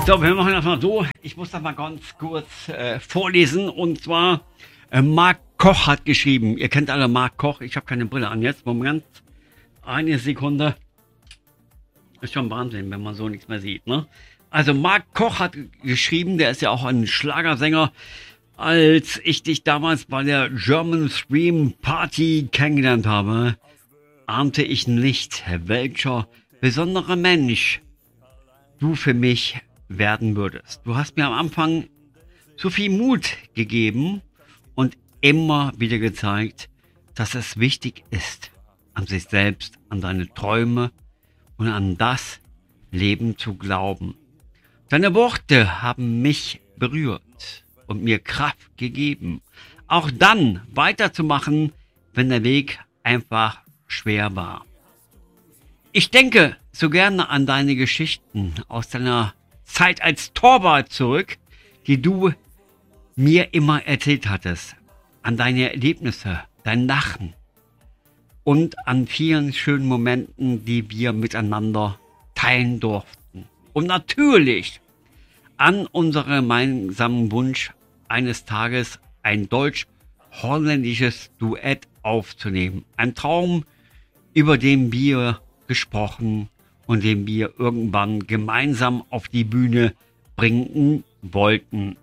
So, wir machen das mal so. Ich muss das mal ganz kurz vorlesen. Und zwar, Marc Koch hat geschrieben. Ihr kennt alle Marc Koch. Ich habe keine Brille an jetzt. Moment. Eine Sekunde. Ist schon Wahnsinn, wenn man so nichts mehr sieht, ne? Also Marc Koch hat geschrieben, der ist ja auch ein Schlagersänger. Als ich dich damals bei der German Stream Party kennengelernt habe, ahnte ich nicht, welcher besondere Mensch du für mich werden würdest. Du hast mir am Anfang so viel Mut gegeben und immer wieder gezeigt, dass es wichtig ist, an sich selbst, an deine Träume und an das Leben zu glauben. Deine Worte haben mich berührt und mir Kraft gegeben, auch dann weiterzumachen, wenn der Weg einfach schwer war. Ich denke so gerne an deine Geschichten aus deiner Zeit als Torwart zurück, die du mir immer erzählt hattest, an deine Erlebnisse, dein Lachen und an vielen schönen Momenten, die wir miteinander teilen durften. Und natürlich an unseren gemeinsamen Wunsch, eines Tages ein deutsch-holländisches Duett aufzunehmen. Ein Traum, über den wir gesprochen und den wir irgendwann gemeinsam auf die Bühne bringen wollten.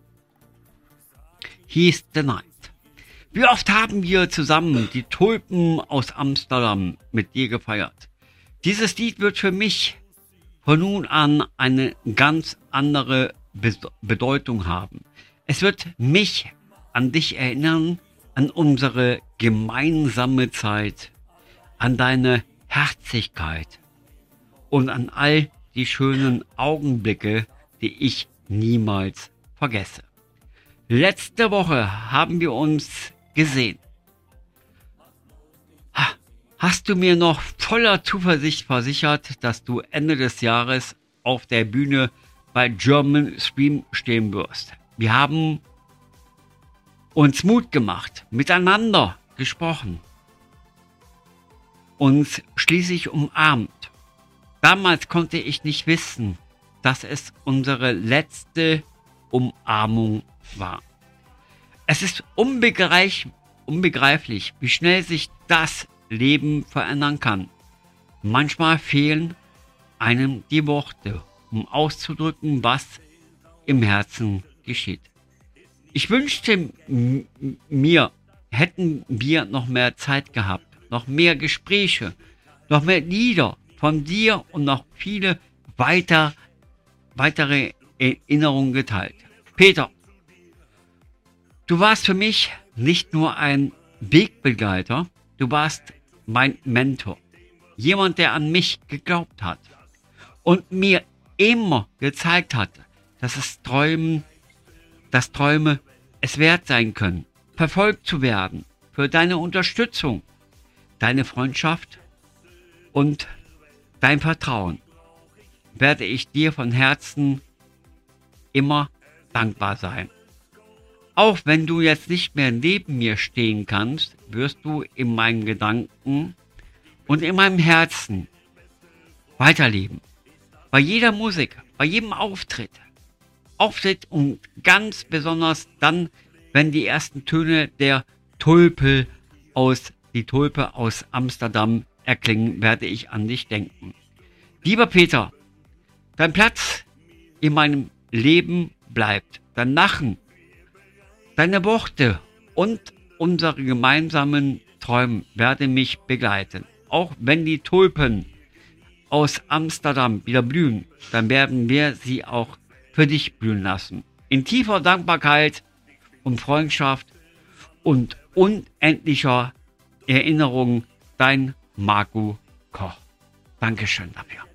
He's the Night. Wie oft haben wir zusammen die Tulpen aus Amsterdam mit dir gefeiert? Dieses Lied wird für mich von nun an eine ganz andere Bedeutung haben. Es wird mich an dich erinnern, an unsere gemeinsame Zeit, an deine Herzlichkeit und an all die schönen Augenblicke, die ich niemals vergesse. Letzte Woche haben wir uns gesehen. Hast du mir noch voller Zuversicht versichert, dass du Ende des Jahres auf der Bühne bei German Stream stehen wirst. Wir haben uns Mut gemacht, miteinander gesprochen, uns schließlich umarmt. Damals konnte ich nicht wissen, dass es unsere letzte Umarmung war. Es ist unbegreiflich, wie schnell sich das Leben verändern kann. Manchmal fehlen einem die Worte, um auszudrücken, was im Herzen geschieht. Ich wünschte mir, hätten wir noch mehr Zeit gehabt, noch mehr Gespräche, noch mehr Lieder von dir und noch viele weitere Erinnerungen geteilt. Peter, du warst für mich nicht nur ein Wegbegleiter, du warst mein Mentor. Jemand, der an mich geglaubt hat und mir immer gezeigt hat, dass Träume es wert sein können, verfolgt zu werden. Für deine Unterstützung, deine Freundschaft und dein Vertrauen werde ich dir von Herzen immer dankbar sein. Auch wenn du jetzt nicht mehr neben mir stehen kannst, wirst du in meinen Gedanken und in meinem Herzen weiterleben. Bei jeder Musik, bei jedem Auftritt und ganz besonders dann, wenn die ersten Töne der Tulpe aus Amsterdam erklingen, werde ich an dich denken. Lieber Peter, dein Platz in meinem Leben bleibt. Dein Lachen, deine Worte und unsere gemeinsamen Träume werden mich begleiten. Auch wenn die Tulpen aus Amsterdam wieder blühen, dann werden wir sie auch für dich blühen lassen. In tiefer Dankbarkeit und Freundschaft und unendlicher Erinnerung, dein Marco Koch. Dankeschön dafür.